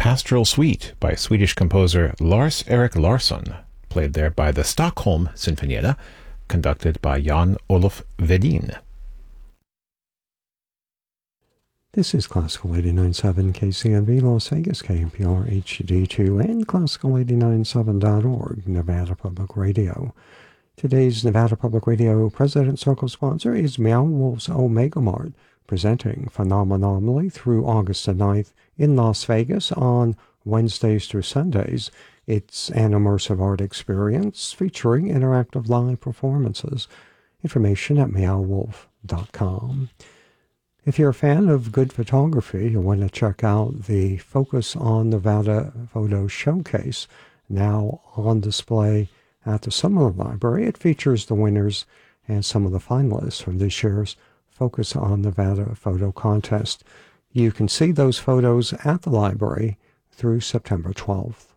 Pastoral Suite by Swedish composer Lars-Erik Larsson, played there by the Stockholm Sinfonietta, conducted by Jan-Olof Wedin. This is Classical 89.7 KCNV Las Vegas, KNPR HD2, and Classical897.org, Nevada Public Radio. Today's Nevada Public Radio President Circle sponsor is Meow Wolf's Omega Mart, presenting Phenomenally through August the 9th in Las Vegas on Wednesdays through Sundays. It's an immersive art experience featuring interactive live performances. Information at meowwolf.com. If you're a fan of good photography, you want to check out the Focus on Nevada Photo Showcase, now on display at the Summerlin Library. It features the winners and some of the finalists from this year's Focus on Nevada Photo Contest. You can see those photos at the library through September 12th.